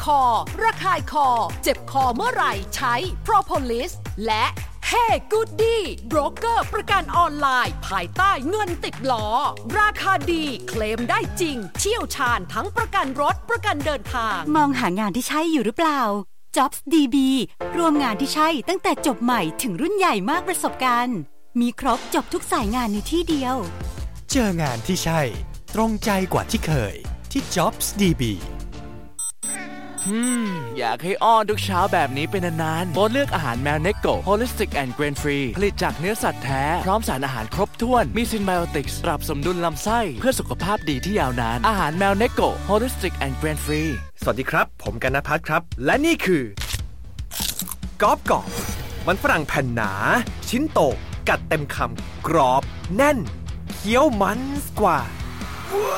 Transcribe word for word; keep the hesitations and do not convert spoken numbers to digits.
อระคายคอเจ็บคอเมื่อไหร่ใช้ Propolis และ Hey Goody โบรกเกอร์ประกันออนไลน์ภายใต้เงินติดล้อราคาดีเคลมได้จริงเชี่ยวชาญทั้งประกันรถประกันเดินทางมองหางานที่ใช่อยู่หรือเปล่า Jobs ดี บี รวมงานที่ใช่ตั้งแต่จบใหม่ถึงรุ่นใหญ่มากประสบการณ์มีครบจบทุกสายงานในที่เดียวเจองานที่ใช่ตรงใจกว่าที่เคยที่ Jobs ดี บีอืมอยากให้อ้อนทุกเช้าแบบนี้เป็นนานๆโบสเลือกอาหารแมวเนโก Holistic and Grain Free ผลิตจากเนื้อสัตว์แท้พร้อมสารอาหารครบถ้วนมีซินไบโอติกส์ปรับสมดุลลำไส้เพื่อสุขภาพดีที่ยาวนานอาหารแมวเนโก Holistic and Grain Free สวัสดีครับผมกันณภัทรครับและนี่คือกรอบกรอบมันฝรั่งแผ่นหนาชิ้นโตกัดเต็มคำกรอบแน่นเคี้ยวมันกว่า